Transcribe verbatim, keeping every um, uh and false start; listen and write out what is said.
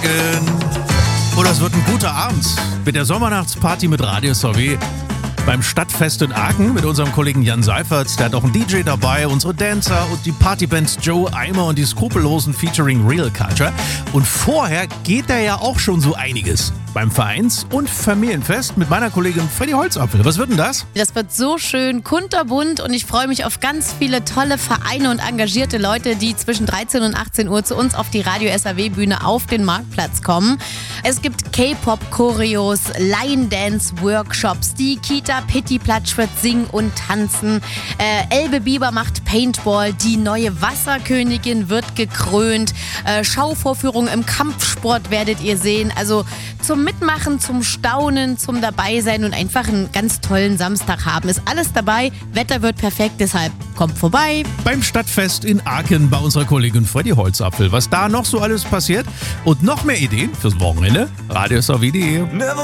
Morgen. Oh, das wird ein guter Abend mit der Sommernachtsparty mit Radio S R W beim Stadtfest in Aachen mit unserem Kollegen Jan Seifert. Der hat auch einen D J dabei, unsere Dancer und die Partyband Joe Eimer und die Skrupellosen featuring Real Culture. Und vorher geht da ja auch schon so einiges beim Vereins- und Familienfest mit meiner Kollegin Freddy Holzapfel. Was wird denn das? Das wird so schön kunterbunt und ich freue mich auf ganz viele tolle Vereine und engagierte Leute, die zwischen dreizehn und achtzehn Uhr zu uns auf die Radio S R W-Bühne auf den Marktplatz kommen. Es gibt K-Pop-Choreos, Line-Dance-Workshops, die Kita Pitti-Platsch wird singen und tanzen, äh, Elbe Bieber macht Paintball, die neue Wasserkönigin wird gekrönt, äh, Schauvorführungen im Kampfsport werdet ihr sehen, also zum Mitmachen, zum Staunen, zum Dabeisein und einfach einen ganz tollen Samstag haben. Ist alles dabei, Wetter wird perfekt, deshalb kommt vorbei. Beim Stadtfest in Aachen bei unserer Kollegin Freddy Holzapfel. Was da noch so alles passiert und noch mehr Ideen fürs Wochenende, radio s r w punkt d e.